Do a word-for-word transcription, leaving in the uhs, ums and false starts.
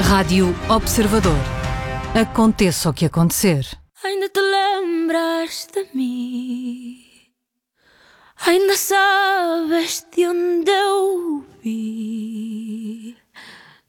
Rádio Observador. Aconteça o que acontecer. Ainda te lembras de mim? Ainda sabes